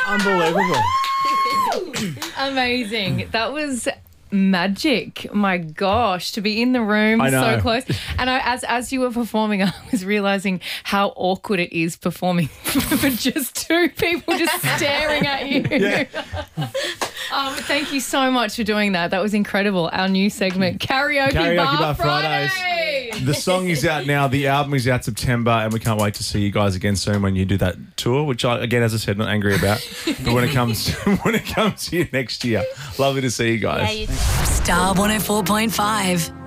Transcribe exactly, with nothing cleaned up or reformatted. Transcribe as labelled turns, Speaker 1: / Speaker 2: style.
Speaker 1: Unbelievable.
Speaker 2: Amazing. That was magic. My gosh, to be in the room
Speaker 1: I know.
Speaker 2: so close. And I, as as you were performing, I was realising how awkward it is performing for just two people just staring at you.
Speaker 1: Yeah.
Speaker 2: Um, thank you so much for doing that. That was incredible. Our new segment, Karaoke,
Speaker 1: Karaoke
Speaker 2: Bar,
Speaker 1: Bar
Speaker 2: Fridays.
Speaker 1: Fridays. The song is out now. The album is out September, and we can't wait to see you guys again soon when you do that tour. Which, I, again, as I said, not angry about. But when it comes to, when it comes to you next year, lovely to see you guys.
Speaker 3: Star one oh four point five.